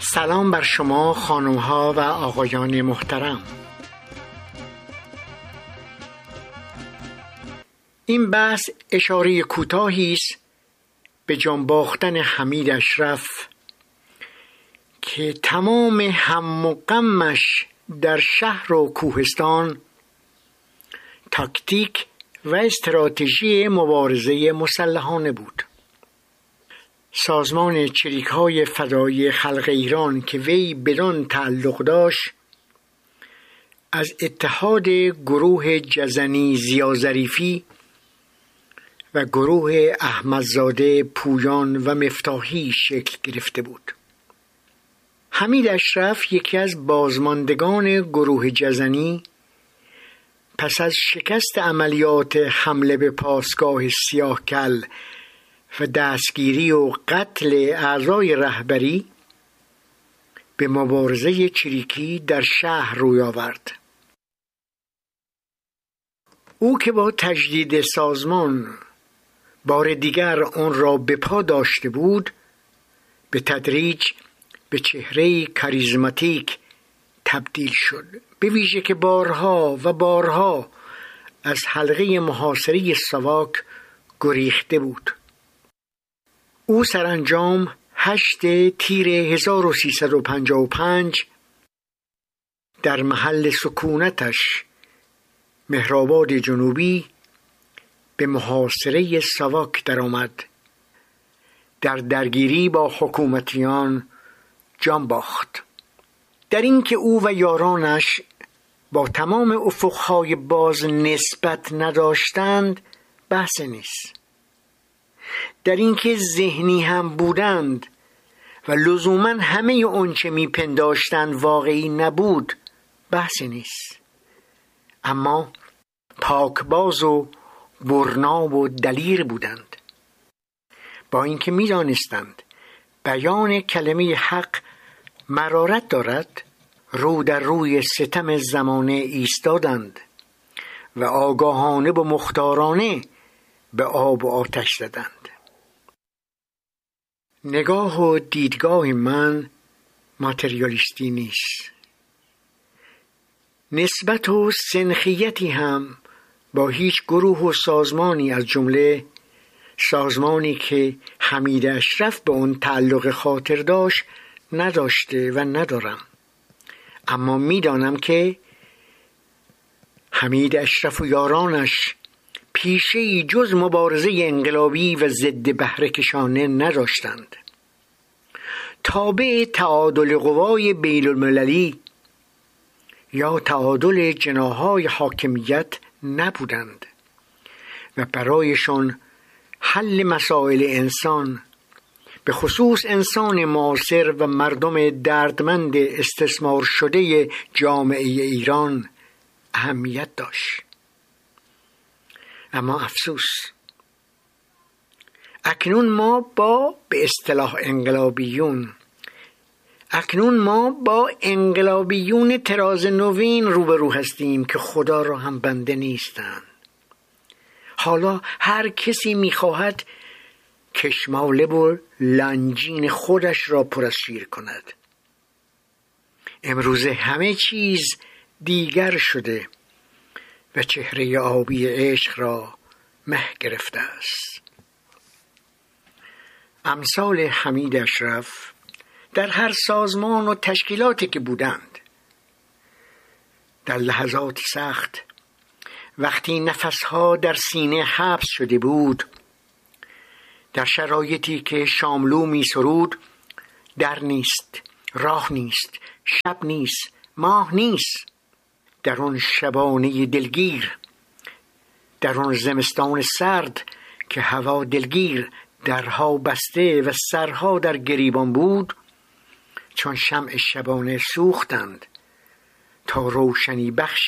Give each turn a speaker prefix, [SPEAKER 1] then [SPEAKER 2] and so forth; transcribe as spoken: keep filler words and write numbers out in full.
[SPEAKER 1] سلام بر شما خانم ها و آقایان محترم. این بحث اشاره کوتاهی است به جان باختن حمید اشرف که تمام هم و غمش در شهر و کوهستان تاکتیک و استراتژی مبارزه مسلحانه بود. سازمان چریک‌های فدایی خلق ایران که وی بدان تعلق داشت از اتحاد گروه جزنی ضیا ظریفی و گروه احمدزاده پویان و مفتاحی شکل گرفته بود. حمید اشرف یکی از بازماندگان گروه جزنی پس از شکست عملیات حمله به پاسگاه سیاهکل و دستگیری و قتل اعضای رهبری به مبارزه چریکی در شهر روی آورد. او که با تجدید سازمان بار دیگر آن را به پا داشته بود، به تدریج به چهره کاریزماتیک تبدیل شد، به ویژه که بارها و بارها از حلقه محاصره ساواک گریخته بود. او سرانجام هشت تیر هزار و سیصد و پنجاه و پنج در محل سکونتش مهرآباد جنوبی به محاصره ساواک درآمد. در درگیری با حکومتیان جان باخت. در این که او و یارانش با تمام افقهای باز نسبت نداشتند بحث نیست. در این که ذهنی هم بودند و لزوما همه آنچه میپنداشتند واقعی نبود بحث نیست. اما پاکباز و برناب و دلیر بودند. با اینکه میدانستند بیان کلمه حق مرارت دارد، رو در روی ستم زمانه ایستادند و آگاهانه و مختارانه به آب و آتش زدند. نگاه و دیدگاه من ماتریالیستی نیست. نسبت و سنخیتی هم با هیچ گروه و سازمانی از جمله سازمانی که حمید اشرف به اون تعلق خاطر داشت نداشته و ندارم. اما میدانم که حمید اشرف و یارانش پیشه‌ای جز مبارزه انقلابی و ضد بهره کشانه نداشتند. تابع تعادل قوای بین المللی یا تعادل جناح‌های حاکمیت نبودند و برایشان حل مسائل انسان، به خصوص انسان معاصر و مردم دردمند استثمار شده جامعه ایران اهمیت داشت. اما افسوس اکنون ما با به اصطلاح انقلابیون اکنون ما با انقلابیون طراز نوین روبرو هستیم که خدا را هم بنده نیستند. حالا هر کسی میخواهد کشماله و لنجین خودش را پر از شیر کند. امروز همه چیز دیگر شده و چهره آبی عشق را مه گرفته است. امثال حمید اشرف در هر سازمان و تشکیلاتی که بودند، در لحظاتی سخت وقتی نفسها در سینه حبس شده بود، در شرایطی که شاملو می سرود در نیست، راه نیست، شب نیست، ماه نیست، در آن شبانه دلگیر، در آن زمستان سرد که هوا دلگیر، درها بسته و سرها در گریبان بود، چون شمع شبانه سوختند تا روشنی بخش